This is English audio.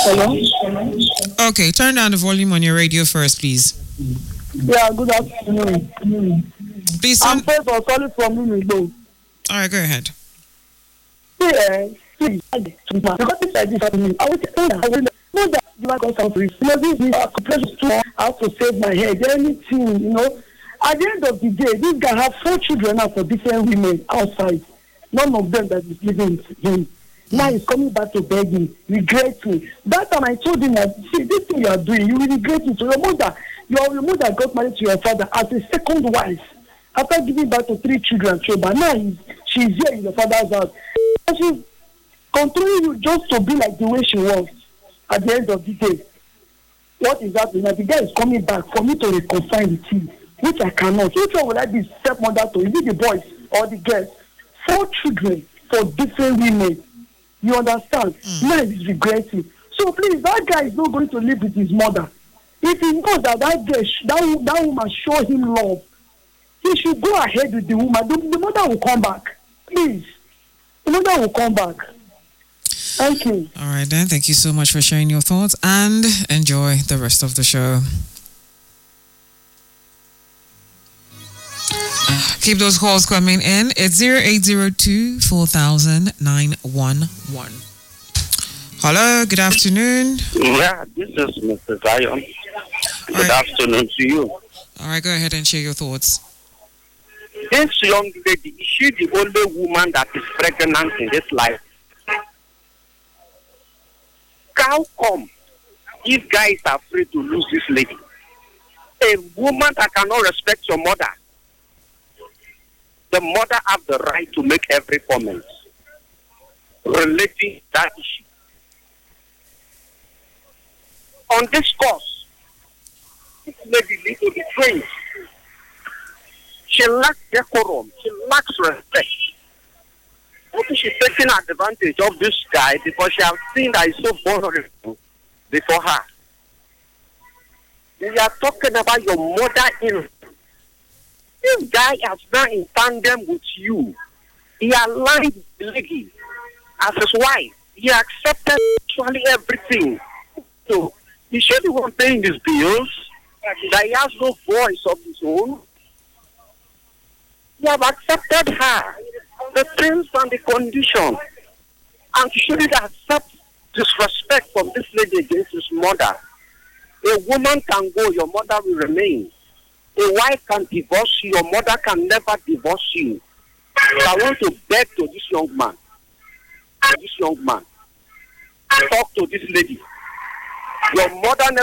Hello? Okay, turn down the volume on your radio first, please. Yeah, good afternoon. Please I'm turn. Pedro calling from Mimibo. All right, go ahead. Please, because this like this happening, I will tell that I will know that you are going to this is a compression too. I have to save my head, anything, you know. At the end of the day, this guy have 4 children now for different women outside. None of them that is living with him. Now he's coming back to beg me, regretting. That time I told him that, see, this thing you are doing, you will regret it. So your mother got married to your father as a second wife after giving birth to 3 children. So, but now she's here in your father's house. And she's controlling you just to be like the way she was at the end of the day. What is happening? The guy is coming back for me to reconcile with him, which I cannot. Which one will I be stepmother to? Is it the boys or the girls? 4 children for different women. You understand? Now he's regretting. So please, that guy is not going to live with his mother. If he knows that that woman show him love, he should go ahead with the woman. The mother will come back. Please. The mother will come back. Thank you. All right, then. Thank you so much for sharing your thoughts and enjoy the rest of the show. Keep those calls coming in. It's 0802 4000 911. Hello, good afternoon. Yeah, this is Mr. Zion. Good afternoon to you. All right, go ahead and share your thoughts. This young lady, is she the only woman that is pregnant in this life? How come if guys are afraid to lose this lady? A woman that cannot respect your mother, the mother have the right to make every comment relating to that issue. On this course, this lady needs to be trained. She lacks decorum. She lacks respect. Maybe she's taking advantage of this guy because she has seen that he's so vulnerable before her. We are talking about your mother-in-law. This guy has now in tandem with you. He aligned the lady as his wife. He accepted actually everything. So he should be one paying his bills. That he has no voice of his own. You have accepted her, the terms and the conditions, and you shouldn't accept disrespect from this lady against his mother. A woman can go, your mother will remain. A wife can divorce you, your mother can never divorce you. So I want to beg to this young man, talk to this lady. Your mother never